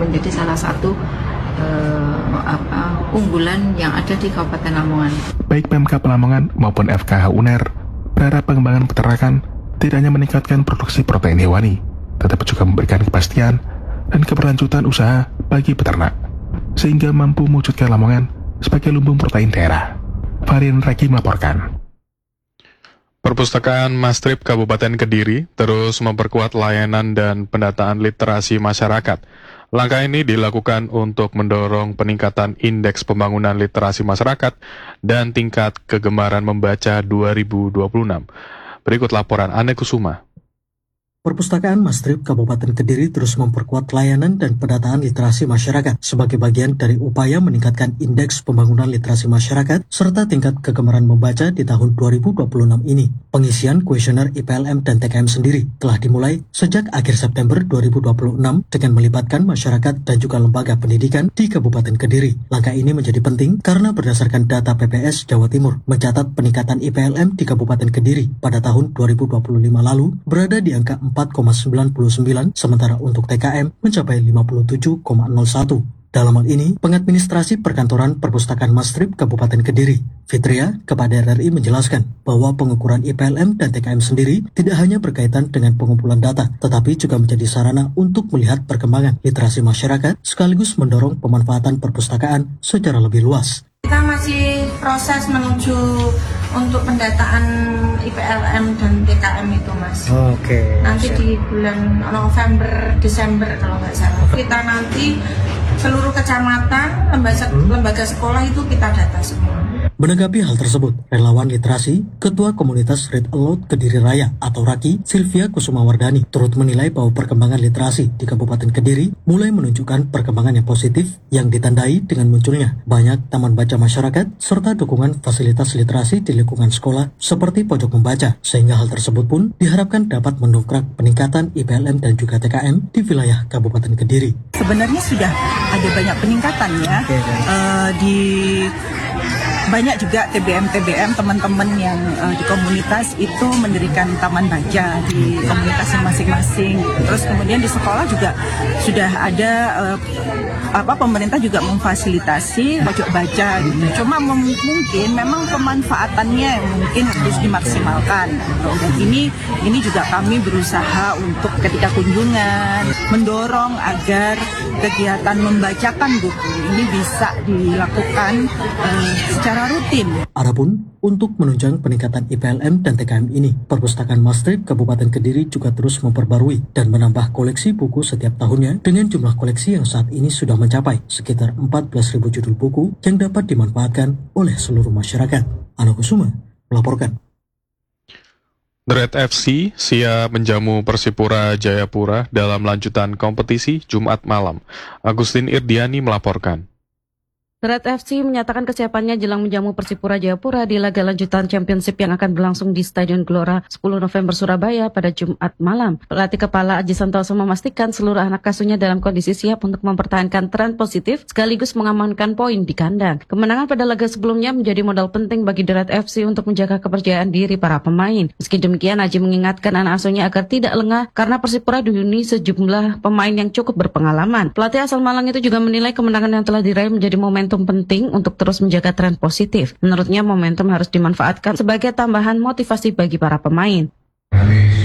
menjadi salah satu unggulan yang ada di Kabupaten Lamongan. Baik Pemkab Lamongan maupun FKH UNER berharap pengembangan peternakan tidak hanya meningkatkan produksi protein hewani, tetapi juga memberikan kepastian dan keberlanjutan usaha bagi peternak, sehingga mampu mewujudkan Lamongan sebagai lumbung protein daerah. Varian Regi melaporkan. Perpustakaan Mastrip Kabupaten Kediri terus memperkuat layanan dan pendataan literasi masyarakat. Langkah ini dilakukan untuk mendorong peningkatan indeks pembangunan literasi masyarakat dan tingkat kegemaran membaca 2026. Berikut laporan Ane Kusuma. Perpustakaan Mastrip Kabupaten Kediri terus memperkuat layanan dan pendataan literasi masyarakat sebagai bagian dari upaya meningkatkan indeks pembangunan literasi masyarakat serta tingkat kegemaran membaca di tahun 2026 ini. Pengisian kuesioner IPLM dan TKM sendiri telah dimulai sejak akhir September 2026 dengan melibatkan masyarakat dan juga lembaga pendidikan di Kabupaten Kediri. Langkah ini menjadi penting karena berdasarkan data PPS Jawa Timur mencatat peningkatan IPLM di Kabupaten Kediri pada tahun 2025 lalu berada di angka 4,99, sementara untuk TKM mencapai 57,01. Dalam hal ini, pengadministrasi perkantoran Perpustakaan Mastrip Kabupaten Kediri, Fitria, kepada RRI menjelaskan bahwa pengukuran IPLM dan TKM sendiri tidak hanya berkaitan dengan pengumpulan data, tetapi juga menjadi sarana untuk melihat perkembangan literasi masyarakat sekaligus mendorong pemanfaatan perpustakaan secara lebih luas. Kita masih proses menuju untuk pendataan IPLM dan TKM itu, Mas. Oke. Nanti di bulan November, Desember kalau nggak salah. Kita nanti seluruh kecamatan, lembaga sekolah itu kita data semua. Menanggapi hal tersebut, relawan literasi, Ketua Komunitas Read Aloud Kediri Raya atau RAKI, Sylvia Kusumawardani, turut menilai bahwa perkembangan literasi di Kabupaten Kediri mulai menunjukkan perkembangan yang positif yang ditandai dengan munculnya banyak taman baca masyarakat serta dukungan fasilitas literasi di lingkungan sekolah seperti pojok membaca, sehingga hal tersebut pun diharapkan dapat mendongkrak peningkatan IPLM dan juga TKM di wilayah Kabupaten Kediri. Sebenarnya sudah ada banyak peningkatan ya, di banyak juga TBM teman-teman yang di komunitas itu mendirikan taman baca di komunitasnya masing-masing. Terus kemudian di sekolah juga sudah ada pemerintah juga memfasilitasi pojok baca gitu. Cuma mungkin memang pemanfaatannya yang mungkin harus dimaksimalkan. Dan ini juga kami berusaha untuk ketika kunjungan mendorong agar kegiatan membacakan buku ini bisa dilakukan secara rutin. Adapun untuk menunjang peningkatan IPLM dan TKM ini, Perpustakaan Mastrip Kabupaten Kediri juga terus memperbarui dan menambah koleksi buku setiap tahunnya dengan jumlah koleksi yang saat ini sudah mencapai sekitar 14.000 judul buku yang dapat dimanfaatkan oleh seluruh masyarakat. Ane Kusuma melaporkan. Dread FC siap menjamu Persipura Jayapura dalam lanjutan kompetisi Jumat malam. Agustin Irdiani melaporkan. Dread FC menyatakan kesiapannya jelang menjamu Persipura Jayapura di laga lanjutan Championship yang akan berlangsung di Stadion Gelora 10 November Surabaya pada Jumat malam. Pelatih kepala Aji Santoso memastikan seluruh anak asuhnya dalam kondisi siap untuk mempertahankan tren positif sekaligus mengamankan poin di kandang. Kemenangan pada laga sebelumnya menjadi modal penting bagi Dread FC untuk menjaga kepercayaan diri para pemain. Meski demikian, Aji mengingatkan anak asuhnya agar tidak lengah karena Persipura dihuni sejumlah pemain yang cukup berpengalaman. Pelatih asal Malang itu juga menilai kemenangan yang telah diraih menjadi momentum penting untuk terus menjaga tren positif. Menurutnya momentum harus dimanfaatkan sebagai tambahan motivasi bagi para pemain. Kami